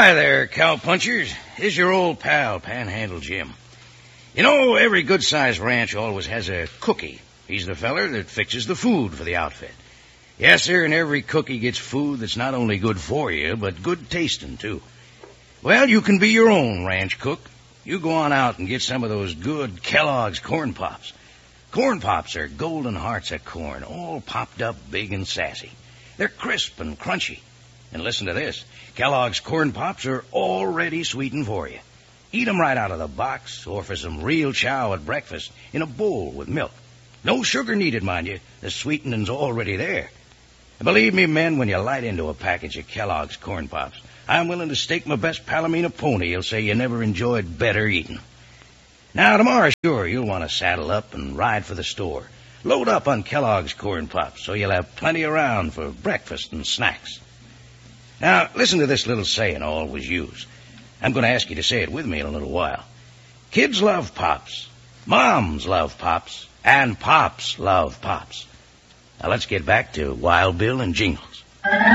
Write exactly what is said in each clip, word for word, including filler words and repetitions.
Hi there, cowpunchers. This is your old pal, Panhandle Jim. You know, every good-sized ranch always has a cookie. He's the feller that fixes the food for the outfit. Yes, sir, and every cookie gets food that's not only good for you, but good tasting, too. Well, you can be your own ranch cook. You go on out and get some of those good Kellogg's Corn Pops. Corn Pops are golden hearts of corn, all popped up big and sassy. They're crisp and crunchy. And listen to this. Kellogg's Corn Pops are already sweetened for you. Eat 'em right out of the box or for some real chow at breakfast in a bowl with milk. No sugar needed, mind you. The sweetening's already there. And believe me, men, when you light into a package of Kellogg's Corn Pops, I'm willing to stake my best Palomino pony he'll say you never enjoyed better eating. Now, tomorrow, sure, you'll want to saddle up and ride for the store. Load up on Kellogg's Corn Pops so you'll have plenty around for breakfast and snacks. Now, listen to this little saying I always use. I'm going to ask you to say it with me in a little while. Kids love Pops, moms love Pops, and Pops love Pops. Now, let's get back to Wild Bill and Jingles.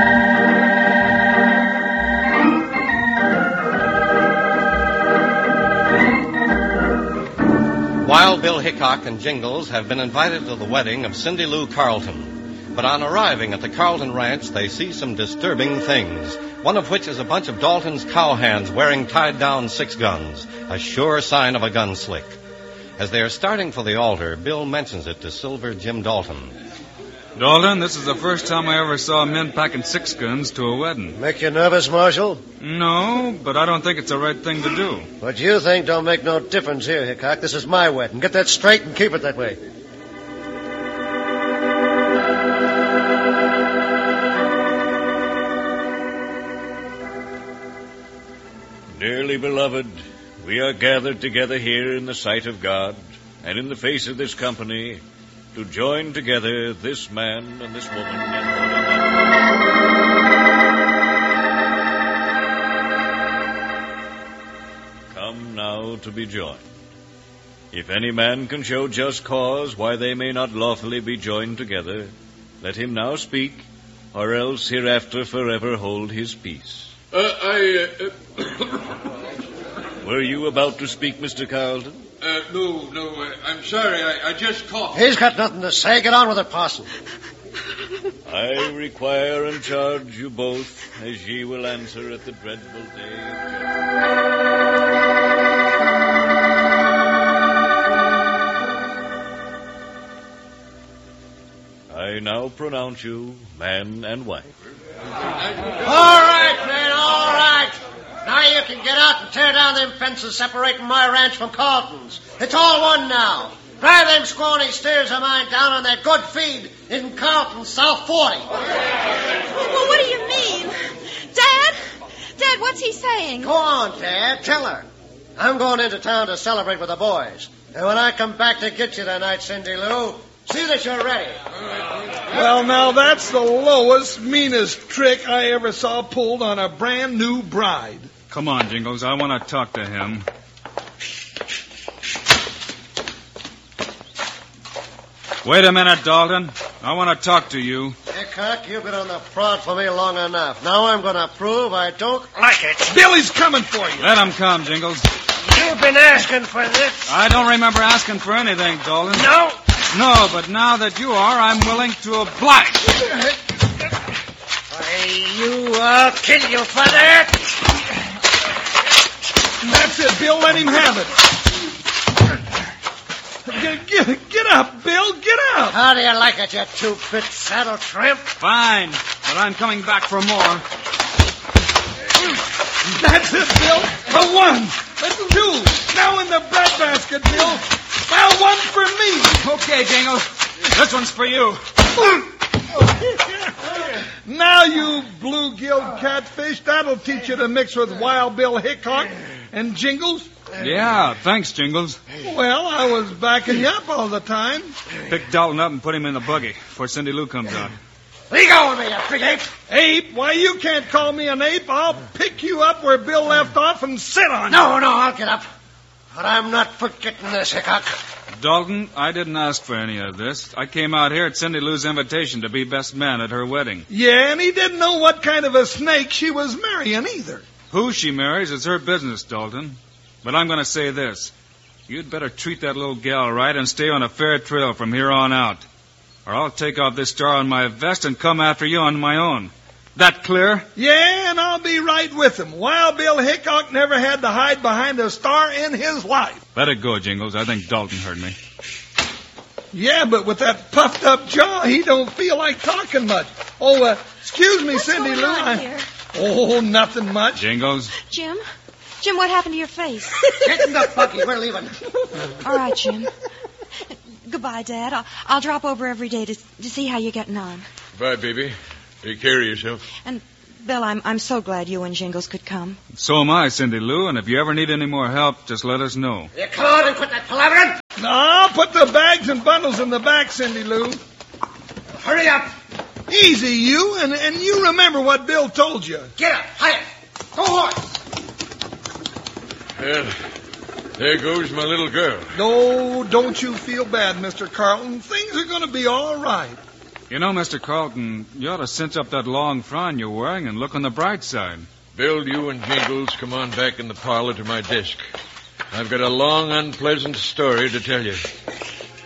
Wild Bill Hickok and Jingles have been invited to the wedding of Cindy Lou Carlton. But on arriving at the Carlton Ranch, they see some disturbing things, one of which is a bunch of Dalton's cowhands wearing tied-down six guns, a sure sign of a gun slick. As they are starting for the altar, Bill mentions it to Silver Jim Dalton. Dalton, this is the first time I ever saw men packing six guns to a wedding. Make you nervous, Marshal? No, but I don't think it's the right thing to do. What you think don't make no difference here, Hickok. This is my wedding. Get that straight and keep it that way. Dearly beloved, we are gathered together here in the sight of God and in the face of this company to join together this man and this woman in holy union. Come now to be joined. If any man can show just cause why they may not lawfully be joined together, let him now speak, or else hereafter forever hold his peace. Uh, I, uh... Were you about to speak, Mister Carlton? Uh, no, no, uh, I'm sorry, I, I just coughed. He's got nothing to say. Get on with it, Parson. I require and charge you both, as ye will answer at the dreadful day of judgment. I now pronounce you man and wife. All right, man, all right. Now you can get out and tear down them fences separating my ranch from Carlton's. It's all one now. Drive them scrawny steers of mine down on that good feed in Carlton's South forty. Well, what do you mean? Dad? Dad, what's he saying? Go on, Dad. Tell her. I'm going into town to celebrate with the boys. And when I come back to get you tonight, Cindy Lou, see that you're ready. Well, now, that's the lowest, meanest trick I ever saw pulled on a brand new bride. Come on, Jingles. I want to talk to him. Wait a minute, Dalton. I want to talk to you. Hickok, you've been on the prod for me long enough. Now I'm going to prove I don't like it. Billy's coming for you. Let him come, Jingles. You've been asking for this. I don't remember asking for anything, Dalton. No. No, but now that you are, I'm willing to oblige. Why, you, I'll kill you for that. That's it, Bill. Let him have it. Get, get, get up, Bill. Get up. How do you like it, you two-bit saddle tramp? Fine, but I'm coming back for more. That's it, Bill. A one. That's a two. Now in the breadbasket, Bill. Now one for me. Okay, Jingles. This one's for you. Now, you blue-gilled catfish, that'll teach you to mix with Wild Bill Hickok and Jingles. Yeah, thanks, Jingles. Well, I was backing you up all the time. Pick Dalton up and put him in the buggy before Cindy Lou comes out. Where you going with me, you big ape? Ape? Why, you can't call me an ape. I'll pick you up where Bill left off and sit on you. No, no, I'll get up. But I'm not forgetting this, Hickok. Dalton, I didn't ask for any of this. I came out here at Cindy Lou's invitation to be best man at her wedding. Yeah, and he didn't know what kind of a snake she was marrying either. Who she marries is her business, Dalton. But I'm going to say this. You'd better treat that little gal right and stay on a fair trail from here on out. Or I'll take off this star on my vest and come after you on my own. That clear? Yeah, and I'll be right with him. Wild Bill Hickok never had to hide behind a star in his life. Let it go, Jingles. I think Dalton heard me. Yeah, but with that puffed up jaw, he don't feel like talking much. Oh, uh, excuse me, What's Cindy going Lou. on I... here? Oh, nothing much. Jingles? Jim? Jim, what happened to your face? Get in the buggy. We're leaving. All right, Jim. Goodbye, Dad. I'll, I'll drop over every day to, to see how you're getting on. Bye, baby. Take care of yourself. And, Bill, I'm, I'm so glad you and Jingles could come. So am I, Cindy Lou, and if you ever need any more help, just let us know. You come on and quit that palavering. No, put the bags and bundles in the back, Cindy Lou. Hurry up. Easy, you, and, and you remember what Bill told you. Get up. Higher. Go horse. Well, there goes my little girl. No, don't you feel bad, Mister Carlton. Things are going to be all right. You know, Mister Carlton, you ought to cinch up that long frown you're wearing and look on the bright side. Bill, you and Jingles, come on back in the parlor to my desk. I've got a long, unpleasant story to tell you.